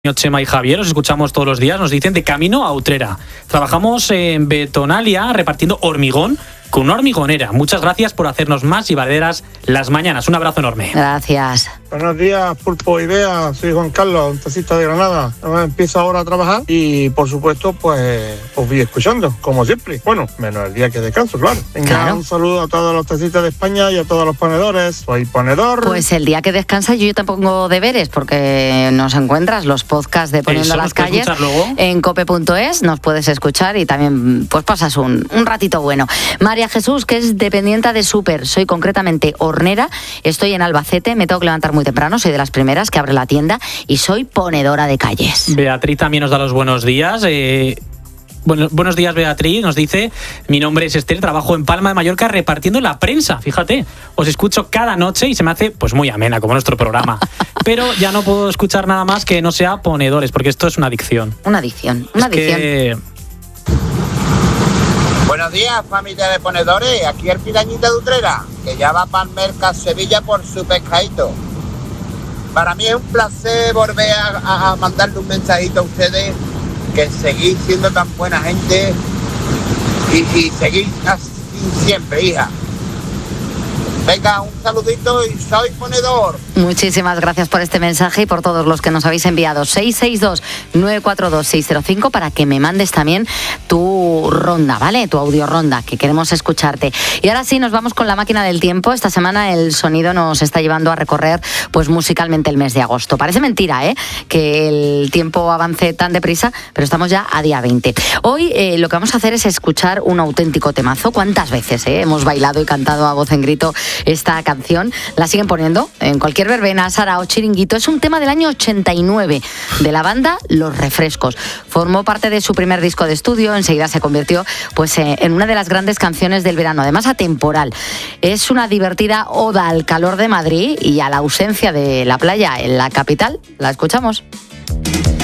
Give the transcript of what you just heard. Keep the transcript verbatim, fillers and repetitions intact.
Chema y Javier, os escuchamos todos los días, nos dicen de camino a Utrera. Trabajamos en Betonalia repartiendo hormigón con una hormigonera. Muchas gracias por hacernos más llevaderas las mañanas. Un abrazo enorme. Gracias. Buenos días, Pulpo y Bea. Soy Juan Carlos, un tacita de Granada. Empiezo ahora a trabajar y, por supuesto, pues os voy escuchando, como siempre. Bueno, menos el día que descanso, claro. Venga, claro. Un saludo a todos los tacitas de España y a todos los ponedores. Soy ponedor. Pues el día que descansas yo te pongo deberes porque nos encuentras los podcasts de Poniendo Eso, las ¿nos puedes calles escuchar luego? en cope punto es, nos puedes escuchar y también pues pasas un, un ratito bueno. María Jesús, que es dependienta de Súper, soy concretamente hornera, estoy en Albacete, me tengo que levantar muy temprano, soy de las primeras que abre la tienda y soy ponedora de calles. Beatriz también nos da los buenos días. Eh, bueno, buenos días, Beatriz. Nos dice, mi nombre es Esther, trabajo en Palma de Mallorca repartiendo la prensa. Fíjate, os escucho cada noche y se me hace pues muy amena, como nuestro programa. Pero ya no puedo escuchar nada más que no sea ponedores, porque esto es una adicción. Una adicción, una Es adicción. que... Buenos días, familia de ponedores. Aquí el Pirañita de Utrera, que ya va para el Mercado Sevilla por su pescadito. Para mí es un placer volver a, a mandarle un mensajito a ustedes, que seguís siendo tan buena gente y, y seguís así siempre, hija. Venga, un saludito y soy ponedor. Muchísimas gracias por este mensaje y por todos los que nos habéis enviado. seis seis dos, nueve cuatro dos, seis cero cinco para que me mandes también tu ronda, ¿vale? Tu audio ronda, que queremos escucharte. Y ahora sí, nos vamos con la máquina del tiempo. Esta semana el sonido nos está llevando a recorrer pues musicalmente el mes de agosto. Parece mentira, ¿eh? Que el tiempo avance tan deprisa, pero estamos ya a día veinte. Hoy eh, lo que vamos a hacer es escuchar un auténtico temazo. ¿Cuántas veces eh? hemos bailado y cantado a voz en grito esta canción? La siguen poniendo en cualquier verbena, sarao, chiringuito. Es un tema del año ochenta y nueve de la banda Los Refrescos. Formó parte de su primer disco de estudio, enseguida se convirtió pues en una de las grandes canciones del verano, además atemporal. Es una divertida oda al calor de Madrid y a la ausencia de la playa en la capital. La escuchamos.